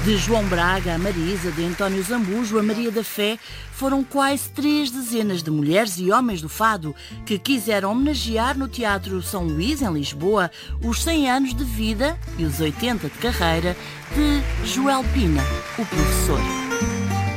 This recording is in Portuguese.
De João Braga, a Marisa, de António Zambujo, a Maria da Fé, foram quase 3 dezenas de mulheres e homens do fado que quiseram homenagear no Teatro São Luís, em Lisboa, os 100 anos de vida e os 80 de carreira de Joel Pina, o professor.